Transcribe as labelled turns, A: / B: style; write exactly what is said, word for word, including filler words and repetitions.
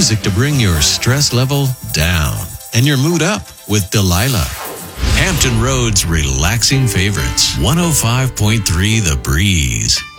A: Music to bring your stress level down and your mood up with Delilah. Hampton Road's relaxing favorites. one oh five point three The Breeze.